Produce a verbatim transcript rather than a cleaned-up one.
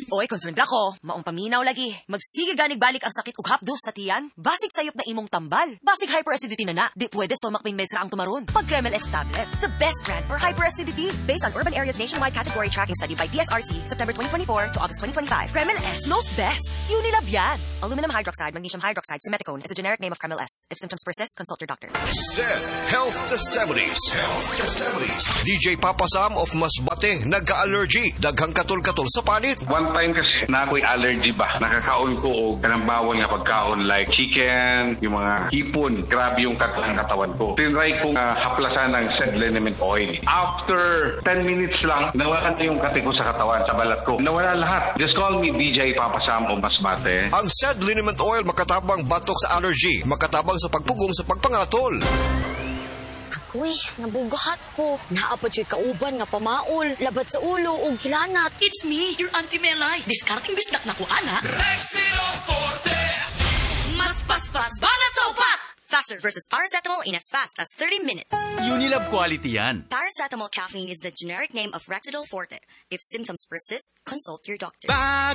Oy, concerned ako. Maong paminaw lagi. Magsige ganig-balik ang sakit ug hapdos sa tiyan. Basig sayop na imong tambal. Basig hyperacidity na na. Di pwede stomach pain meds ra ang tumaron. Pag Kremel S tablet, the best brand for hyperacidity. Based on Urban Area's nationwide category tracking study by P S R C, September twenty twenty-four to August twenty twenty-five. Kremel S knows best. Unilab yan. Aluminum hydroxide, magnesium hydroxide, simeticone is a generic name of Kremel S. If symptoms persist, consult your doctor. Zed Health Testimonies. Health Testimonies. D J Papa Sam of Masbate, nagka-allergy. Daghang katol-katol sa panit. One time kasi na ako'y allergy ba. Nakakaon ko o kanang bawal nga pagkaon like chicken, yung mga hipon. Grabe yung katang katawan ko. Tinry kong uh, haplasan ng Zed Liniment Oil. After ten minutes lang, nawala na yung kate ko sa katawan, sa balat ko. Nawala lahat. Just call me D J Papa Sam of Masbate. Ang Zed Liniment Oil makatabang batok sa allergy, makatabang sa pagpugong sa pagpangatol. Uy, nabugahat ko. Naapad yo'y kauban nga pamaol, labat sa ulo o gilanat. It's me, your Auntie Melay. Discarding bisdak na ko, ana. Rexidol Forte! Mas paspas, banat sa upat! Faster versus paracetamol in as fast as thirty minutes. Unilab quality yan. Paracetamol caffeine is the generic name of Rexidol Forte. If symptoms persist, consult your doctor. Bad